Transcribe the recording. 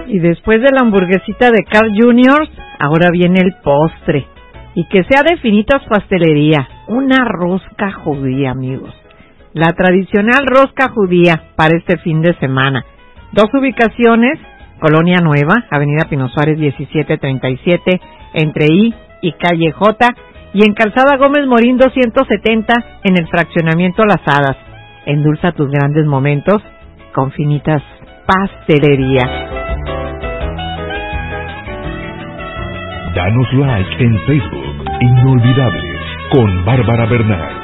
Y después de la hamburguesita de Carl Jr., ahora viene el postre. Y que sea de Finitos Pastelería, una rosca judía, amigos. La tradicional rosca judía para este fin de semana. 2 ubicaciones, Colonia Nueva, Avenida Pino Suárez 1737, entre I y Calle J, y en Calzada Gómez Morín 270, en el fraccionamiento Las Hadas. Endulza tus grandes momentos con Finitas Pastelería. Danos like en Facebook, Inolvidables, con Bárbara Bernal.